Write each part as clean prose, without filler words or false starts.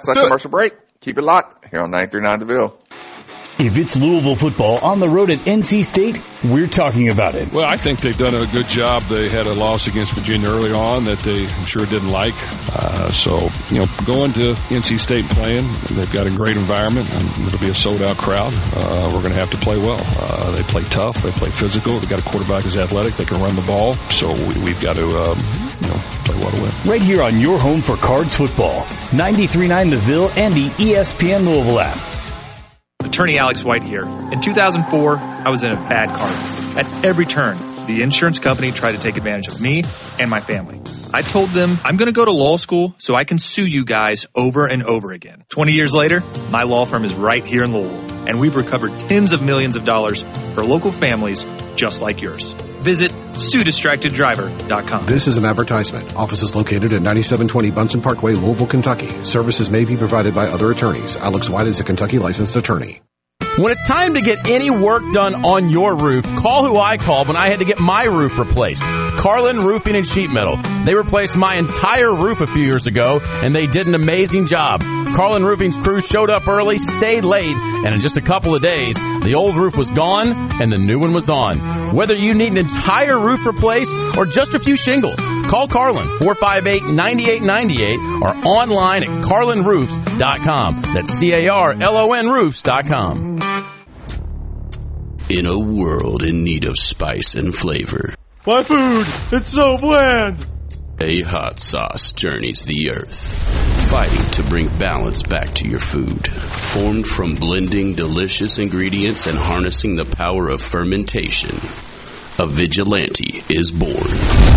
After that commercial break, keep it locked here on 93.9 The Ville. If it's Louisville football on the road at NC State, we're talking about it. Well, I think they've done a good job. They had a loss against Virginia early on that they, I'm sure, didn't like. Going to NC State playing, they've got a great environment, and it'll be a sold-out crowd. We're going to have to play well. They play tough. They play physical. They've got a quarterback who's athletic. They can run the ball. So we've got to, play well to win. Right here on your home for Cards football, 93.9 The Ville and the ESPN Louisville app. Attorney Alex White here. In 2004, I was in a bad car wreck. At every turn, the insurance company tried to take advantage of me and my family. I told them, I'm going to go to law school so I can sue you guys over and over again. 20 years later, my law firm is right here in Louisville, and we've recovered tens of millions of dollars for local families just like yours. Visit SueDistractedDriver.com. This is an advertisement. Offices located at 9720 Bunsen Parkway, Louisville, Kentucky. Services may be provided by other attorneys. Alex White is a Kentucky licensed attorney. When it's time to get any work done on your roof, call who I called when I had to get my roof replaced. Carlin Roofing and Sheet Metal. They replaced my entire roof a few years ago, and they did an amazing job. Carlin Roofing's crew showed up early, stayed late, and in just a couple of days, the old roof was gone and the new one was on. Whether you need an entire roof replaced or just a few shingles, call Carlin, 458-9898, or online at carlinroofs.com. That's CARLON roofs.com. In a world in need of spice and flavor, my food, it's so bland. A hot sauce journeys the earth, fighting to bring balance back to your food. Formed from blending delicious ingredients and harnessing the power of fermentation, a Vigilante is born.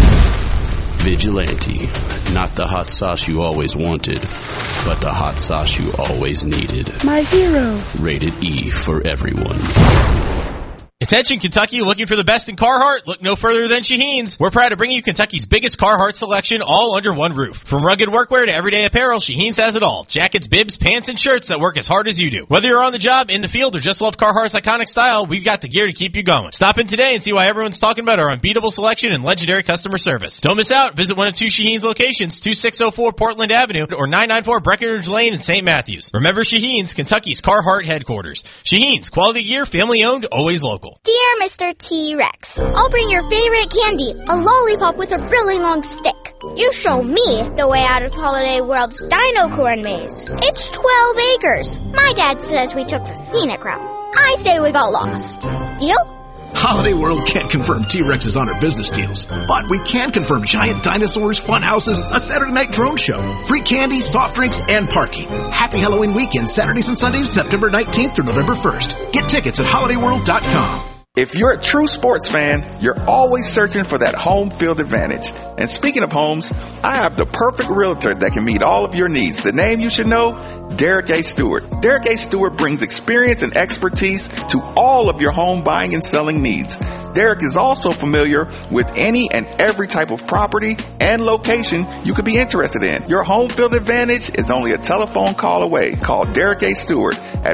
Vigilante, not the hot sauce you always wanted, but the hot sauce you always needed. My hero. Rated E for everyone. Attention Kentucky, looking for the best in Carhartt? Look no further than Shaheen's. We're proud to bring you Kentucky's biggest Carhartt selection all under one roof. From rugged workwear to everyday apparel, Shaheen's has it all. Jackets, bibs, pants, and shirts that work as hard as you do. Whether you're on the job, in the field, or just love Carhartt's iconic style, we've got the gear to keep you going. Stop in today and see why everyone's talking about our unbeatable selection and legendary customer service. Don't miss out. Visit one of two Shaheen's locations, 2604 Portland Avenue or 994 Breckenridge Lane in St. Matthews. Remember Shaheen's, Kentucky's Carhartt headquarters. Shaheen's, quality gear, family owned, always local. Dear Mr. T-Rex, I'll bring your favorite candy, a lollipop with a really long stick. You show me the way out of Holiday World's Dino Corn Maze. It's 12 acres. My dad says we took the scenic route. I say we got lost. Deal? Holiday World can't confirm T-Rexes on our business deals, but we can confirm giant dinosaurs, fun houses, a Saturday night drone show, free candy, soft drinks, and parking. Happy Halloween weekend, Saturdays and Sundays, September 19th through November 1st. Get tickets at holidayworld.com. If you're a true sports fan, you're always searching for that home field advantage. And speaking of homes, I have the perfect realtor that can meet all of your needs. The name you should know, Derek A. Stewart. Derek A. Stewart brings experience and expertise to all of your home buying and selling needs. Derek is also familiar with any and every type of property and location you could be interested in. Your home field advantage is only a telephone call away. Call Derek A. Stewart at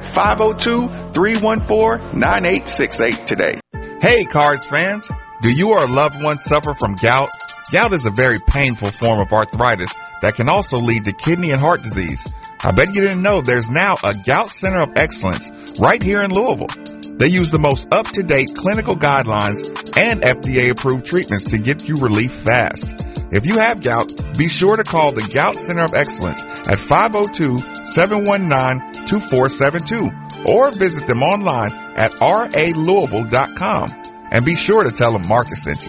502-314-9868 today. Hey, Cards fans. Do you or a loved one suffer from gout? Gout is a very painful form of arthritis that can also lead to kidney and heart disease. I bet you didn't know there's now a Gout Center of Excellence right here in Louisville. They use the most up-to-date clinical guidelines and FDA-approved treatments to get you relief fast. If you have gout, be sure to call the Gout Center of Excellence at 502-719-2472 or visit them online at ralouisville.com and be sure to tell them Marcus sent you.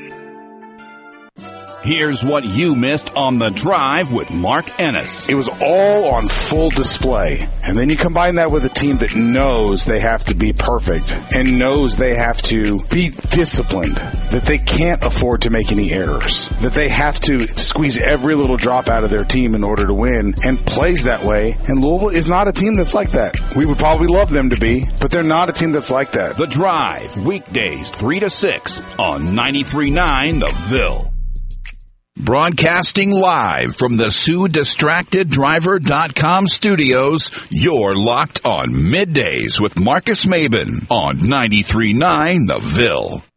Here's what you missed on The Drive with Mark Ennis. It was all on full display. And then you combine that with a team that knows they have to be perfect and knows they have to be disciplined, that they can't afford to make any errors, that they have to squeeze every little drop out of their team in order to win, and plays that way. And Louisville is not a team that's like that. We would probably love them to be, but they're not a team that's like that. The Drive, weekdays 3 to 6 on 93.9 The Ville. Broadcasting live from the SueDistractedDriver.com studios, you're locked on Middays with Marcus Maben on 93.9 The Ville.